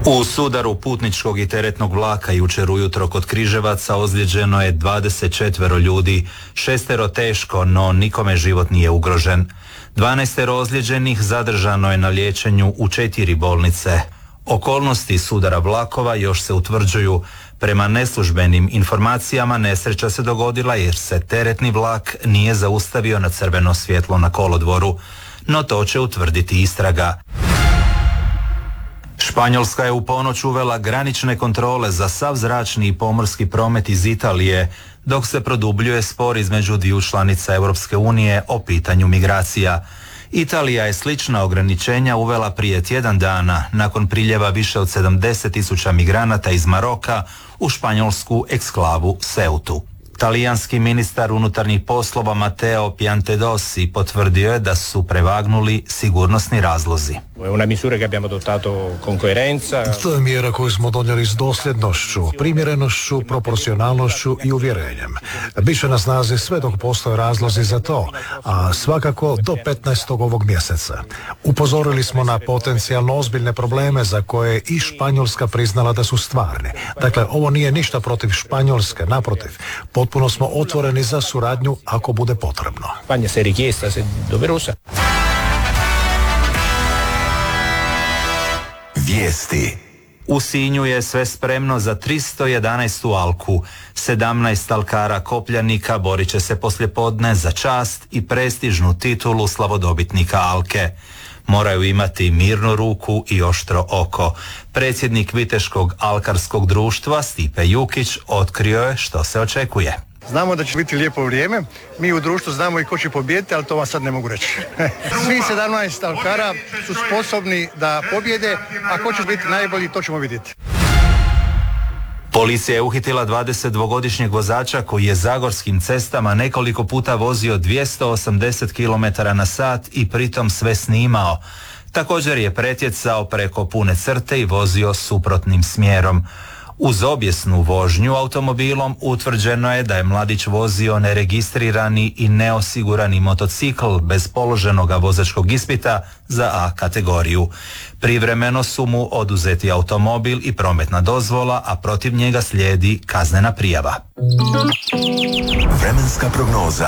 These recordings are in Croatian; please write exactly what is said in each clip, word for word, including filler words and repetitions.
U sudaru putničkog i teretnog vlaka jučer ujutro kod Križevaca ozlijeđeno je dvadeset četvero ljudi, šestero teško, no nikome život nije ugrožen. dvanaestero ozlijeđenih zadržano je na liječenju u četiri bolnice. Okolnosti sudara vlakova još se utvrđuju. Prema neslužbenim informacijama nesreća se dogodila jer se teretni vlak nije zaustavio na crveno svjetlo na kolodvoru, no to će utvrditi istraga. Španjolska je u ponoć uvela granične kontrole za sav zračni i pomorski promet iz Italije, dok se produbljuje spor između dviju članica Europske unije o pitanju migracija. Italija je slična ograničenja uvela prije tjedan dana nakon priljeva više od sedamdeset tisuća migranata iz Maroka u španjolsku eksklavu Ceutu. Talijanski ministar unutarnjih poslova Matteo Piantedosi potvrdio je da su prevagnuli sigurnosni razlozi. To je mjera koju smo donijeli s dosljednošću, primjerenošću, proporcionalnošću i uvjerenjem. Biće na snazi sve dok postoje razlozi za to, a svakako do petnaestog ovog mjeseca. Upozorili smo na potencijalno ozbiljne probleme za koje je i Španjolska priznala da su stvarni. Dakle, ovo nije ništa protiv Španjolske, naprotiv. Potpuno smo otvoreni za suradnju ako bude potrebno. Vijesti. U Sinju je sve spremno za tristo jedanaestu alku. sedamnaest alkara kopljanika borit će se poslijepodne za čast i prestižnu titulu slavodobitnika alke. Moraju imati mirnu ruku i oštro oko. Predsjednik Viteškog alkarskog društva Stipe Jukić otkrio je što se očekuje. Znamo da će biti lijepo vrijeme, mi u društvu znamo i ko će pobijediti, ali to vam sad ne mogu reći. Svi sedamnaest alkara su sposobni da pobjede, a ko će biti najbolji, to ćemo vidjeti. Policija je uhitila dvadesetdvogodišnjeg vozača koji je zagorskim cestama nekoliko puta vozio dvjesto osamdeset kilometara na sat i pritom sve snimao. Također je pretjecao preko pune crte i vozio suprotnim smjerom. Uz objesnu vožnju automobilom utvrđeno je da je mladić vozio neregistrirani i neosigurani motocikl bez položenog vozačkog ispita za A kategoriju. Privremeno su mu oduzeti automobil i prometna dozvola, a protiv njega slijedi kaznena prijava. Vremenska prognoza.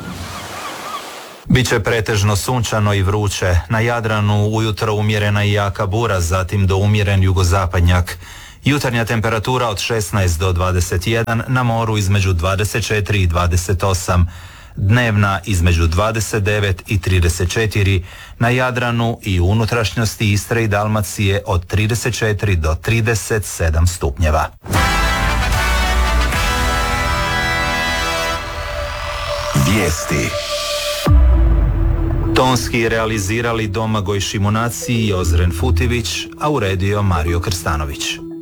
Biće pretežno sunčano i vruće. Na Jadranu ujutro umjerena i jaka bura, zatim do umjeren jugozapadnjak. Jutarnja temperatura od šesnaest do dvadeset jedan, na moru između dvadeset četiri i dvadeset osam, dnevna između dvadeset devet i trideset četiri, na Jadranu i unutrašnjosti Istre i Dalmacije od trideset četiri do trideset sedam stupnjeva. Vijesti. Tonski realizirali Domagoj Šimunaci i Ozren Futivić, a uredio Mario Krstanović.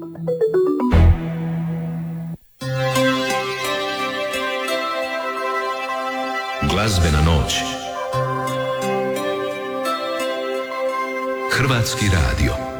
Glazbena noć. Hrvatski radio.